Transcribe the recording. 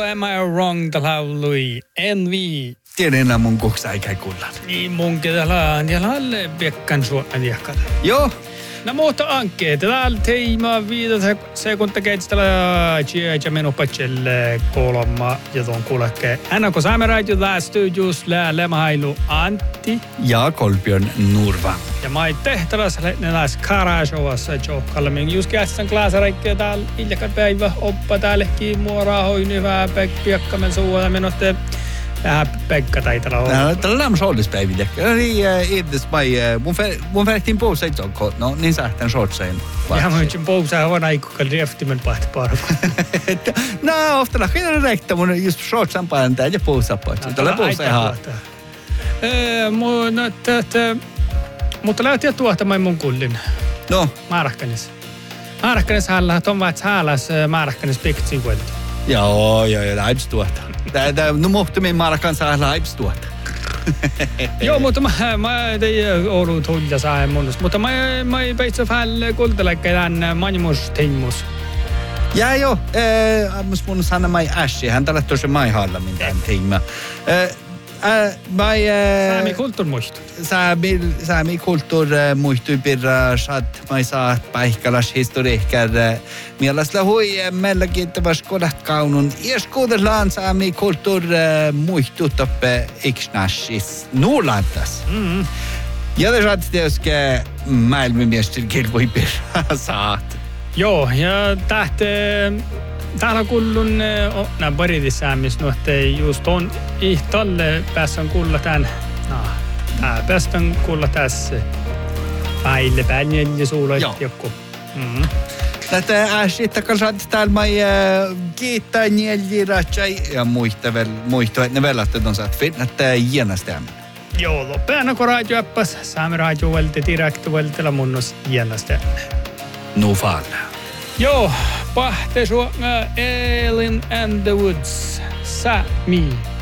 Am I Wrong the laului Envy. Tiedän mun koksa eikä kuulla. Niin munkin täällä Pekkan suonan jahkata. Joo. No mutta Anke, täällä teima 5 sekuntia keitsitellä ja meno patselle kolma ja tuon kuulekkeen. Hän kun saamme radio tää studios lämahailu Antti. Ja Kolbjörn Nurva. Ja mä oon tehtävässä näissä Karasovassa Johkalle. Minä just käsitän klaasareikkeja täällä iljakan päivä oppa täällekin mua rahoin hyvää piekkamen suuta menotte. Vähän Pekka taitella olla. Tällä lämmössä ollispäivillä. Edes mun verhtiin pousa itse no niin sähtän shortsein. Ja mä yhtsin pousaa on aikukalla rieftimen pahti parva. No, ofta lähtee räktä mun just shortsan paintaa ja pousa paitsi. Tällä pousa ihan. Mutta lähtiä tuohtamaan mun kullin. No. Määräkkänis. Määräkkänis hänellä on vaat hääläs määräkkänis piktsin kuelta. Joo, läips tuota. No muhtumin Markan saa läips tuota. Joo, mutta mä tein ollut hulja saa munus. Mutta mä ei peitse päälle kultalekkeen manimus teimus. Ja joo, mun sanna mai ässi. Hän tällä tosi mai haalla mitään teimä. Saami kulttuurmuistut. Saami kulttuurmuistut pirra saat mai saat paikkalas historiikkar. Mielasla hui meilläkin tavas kodat kaunun. Ieskuudellaan saami kulttuurmuistut oppe iksnassis nuulantas. Ja te saat tietysti maailmanmestarikilpoi pirra saat. Joo, ja täällä kullun paritissäämis nuhtei just on ihtolle päässön kulla tän. Päästön kulla tässä päille päin ja suulet joku. Tätä äsken saat täällä mai kiittää nieljiratjai ja muista, että ne velattet on saat finnat jännästämään. Joo, loppeana kun radioappas, saamme radiovalti direktovaltilla munnus jännästämään. No fall. Joo, pahte suonga Alien and the Woods. Sami.